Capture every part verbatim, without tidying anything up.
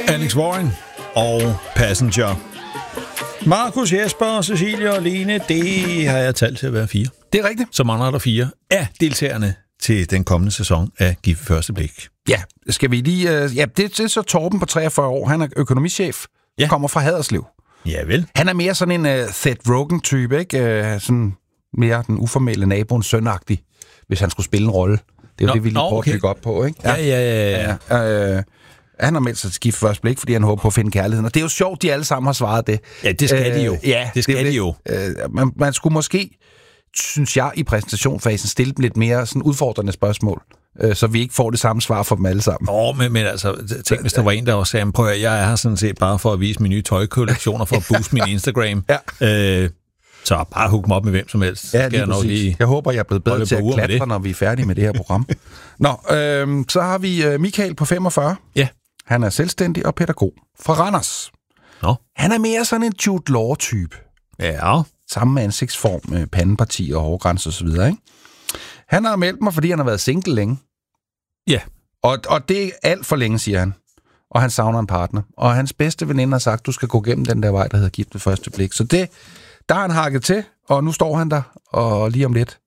Alex Warren og Passenger. Markus, Jesper, Cecilia og Lene, det har jeg talt til at være fire. Det er rigtigt. Så mangler der fire af deltagerne til den kommende sæson af Gift ved første blik. Ja, skal vi lige... Uh, ja, det, det er så Torben på treogfyrre år. Han er økonomichef. Ja. Kommer fra Haderslev. Ja vel. Han er mere sådan en uh, Seth Rogen-type, ikke? Uh, sådan mere den uformelle naboens sønagtig, hvis han skulle spille en rolle. Det er jo Nå, det, vi lige prøver okay. at bygge op på, ikke? Ja, ja, ja. ja. ja. Uh, han har meldt sig til Gift første blik, fordi han håber på at finde kærligheden. Og det er jo sjovt, de alle sammen har svaret det. Ja, det skal uh, de jo. Ja, det skal det, de jo. Uh, man, man skulle måske, synes jeg, i præsentationsfasen stille dem lidt mere sådan udfordrende spørgsmål, uh, så vi ikke får det samme svar for dem alle sammen. Åh, oh, men, men altså, tænk, hvis der var en, der også sagde, prøv at jeg er her sådan set bare for at vise mine nye tøjkollektioner, for at booste min Instagram. Ja. Uh, Så bare hook mig op med hvem som helst. Ja, lige jeg, nok lige jeg håber, jeg er blevet bedre til at klatre, når vi er færdige med det her program. Nå, øh, så har vi øh, Michael på femogfyrre. Ja. Han er selvstændig og pædagog fra Randers. Nå. Han er mere sådan en Jude Law-type. Ja. Samme ansigtsform, med pandeparti og hårgrænser og så videre, ikke? Han har meldt mig, fordi han har været single længe. Ja. Og, og det er alt for længe, siger han. Og han savner en partner. Og hans bedste veninde har sagt, du skal gå gennem den der vej, der hedder Gift ved første blik. Så det... Der har han hakket til, og nu står han der, og lige om lidt,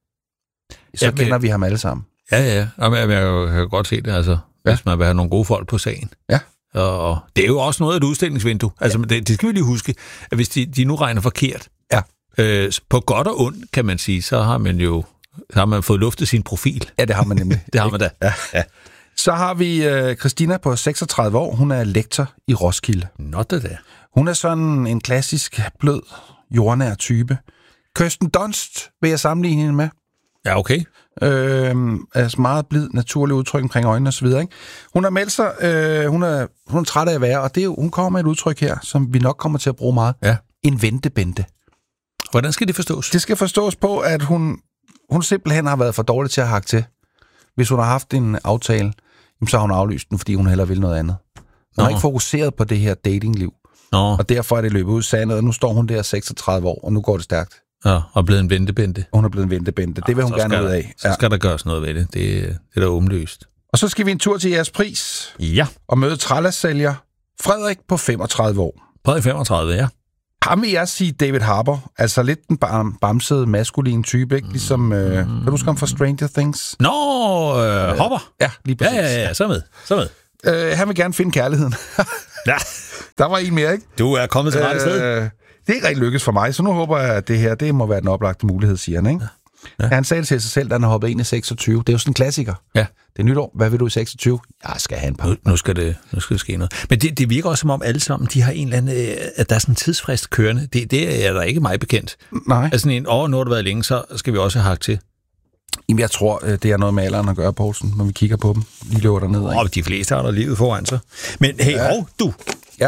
så Jamen, kender vi ham alle sammen. Ja, ja. Jamen, jeg, jeg kan godt se det, altså, ja. Hvis man vil have nogle gode folk på sagen. Ja. Og det er jo også noget af et udstillingsvindue. Altså, ja. det, det skal vi lige huske, at hvis de, de nu regner forkert, ja. øh, på godt og ondt, kan man sige, så har man jo så har man fået luftet sin profil. Ja, det har man nemlig. det har man da. Ja. Ja. Så har vi øh, Christina på seksogtredive år. Hun er lektor i Roskilde. Nå, det der. Hun er sådan en klassisk, blød, jordnær type. Kirsten Dunst vil jeg sammenligne hende med. Ja, okay. Øh, altså meget blid, naturlig udtryk omkring øjnene og så videre, ikke? Hun har meldt sig, øh, hun, er, hun er træt af at være, og det er, hun kommer med et udtryk her, som vi nok kommer til at bruge meget. Ja. En ventebente. Hvordan skal det forstås? Det skal forstås på, at hun, hun simpelthen har været for dårlig til at hakke til. Hvis hun har haft en aftale, så har hun aflyst den, fordi hun hellere vil noget andet. Hun Nå. har ikke fokuseret på det her datingliv. Nå. Og derfor er det løbet ud sandet, og nu står hun der seksogtredive år, og nu går det stærkt. Ja, og blevet en ventebente. Hun er blevet en ventebente. Det vil hun gerne ud af. Så skal ja. der gøres noget ved det. Det, det er da åbenlyst. Og så skal vi en tur til jeres pris. Ja. Og møde trælasælger Frederik på femogtredive år. Frederik femogtredive, ja. Ham vil jeg sige David Harbour. Altså lidt den bam- bamsede, maskuline type, ikke? Ligesom, mm. øh, kan du huske ham fra Stranger Things? Nå, øh, Hopper. Ja, lige præcis. Ja, ja, ja, så med. Så med. Øh, han vil gerne finde kærligheden. Ja. Der var en mere, ikke? Du er kommet til rette sted. Øh, det er ikke rigtig lykkes for mig, så nu håber jeg, at det her, det må være den oplagte mulighed, siger han, ikke? Ja. Ja. Han sagde det til sig selv, da han har hoppet ind i seksogtyve. Det er jo sådan en klassiker. Ja. Det er nytår. Hvad vil du i seksogtyve? Jeg skal have en par. Nu, nu, skal det, nu skal det ske noget. Men det, det virker også som om alle sammen, de har en eller anden, at der er sådan en tidsfrist kørende. Det, det er der ikke mig bekendt. Nej. Altså en, åh, nu har det været længe, så skal vi også have hakt til. Jamen, jeg tror, det er noget med alderen at gøre, Poulsen, når vi kigger på dem. De løber derned. Åh, de fleste har der livet foran sig. Men hey, ja. Hov, du. Ja.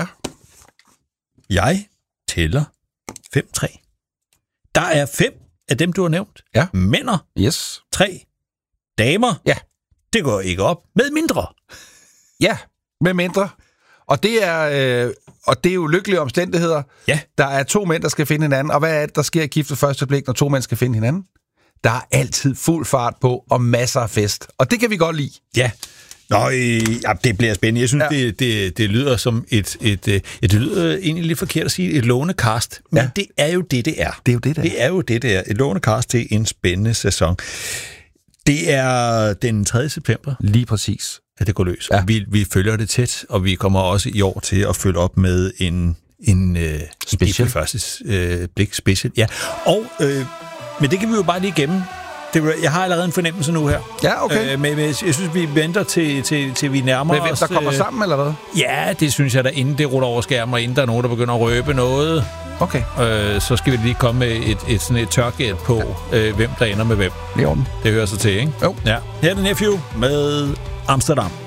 Jeg tæller fem tre. Der er fem af dem, du har nævnt. Ja. Mænder. Yes. Tre damer. Ja. Det går ikke op. Med mindre. Ja, med mindre. Og det er, øh, og det er jo lykkelige omstændigheder. Ja. Der er to mænd, der skal finde hinanden. Og hvad er det, der sker i Gift ved første blik, når to mænd skal finde hinanden? Der er altid fuld fart på og masser af fest. Og det kan vi godt lide. Ja. Nå, øh, ja, det bliver spændende. Jeg synes, ja. det, det, det lyder som et, et, et... Det lyder egentlig lidt forkert at sige et lovende cast. Men ja. det er jo det, det er. Det er jo det, det er. Det er jo det, det er. Et lovende cast til en spændende sæson. Det er den tredje september. Lige præcis. At det går løs. Ja. Vi, vi følger det tæt, og vi kommer også i år til at følge op med en... En øh, special. Første øh, blik special. Ja. Og... Øh, men det kan vi jo bare lige gemme. Det, jeg har allerede en fornemmelse nu her. Ja, okay. Øh, men, men jeg synes, vi venter til, til, til vi nærmer os... Men hvem der kommer øh, sammen, eller hvad? Ja, det synes jeg da, inden det ruller over skærmen, og inden der er nogen, der begynder at røbe noget. Okay. Øh, så skal vi lige komme med et, et, sådan et tørgæt på, ja. øh, hvem der ender med hvem. Det er orden. Det hører sig til, ikke? Jo. Ja. Her er The Nephew med Amsterdam.